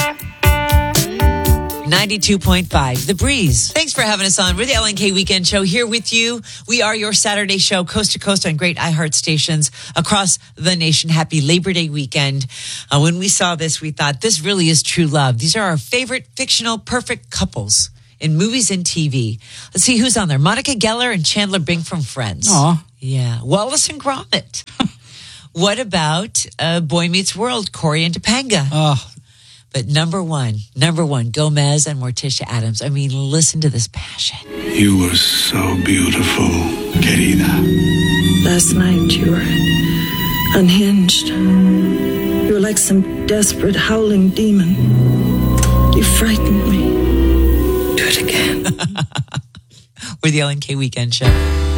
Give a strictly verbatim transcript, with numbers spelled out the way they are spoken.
ninety-two point five, The Breeze. Thanks for having us on. We're the L N K Weekend Show here with you. We are your Saturday show, coast to coast on great iHeart stations across the nation. Happy Labor Day weekend. Uh, when we saw this, we thought this really is true love. These are our favorite fictional perfect couples in movies and T V. Let's see who's on there. Monica Geller and Chandler Bing from Friends. Aw. Yeah. Wallace and Gromit. What about uh, Boy Meets World, Corey and Topanga? Oh, But number one, number one, Gomez and Morticia Adams. I mean, listen to this passion. You were so beautiful, querida. Last night you were unhinged. You were like some desperate howling demon. You frightened me. Do it again. We're the L N K Weekend Show.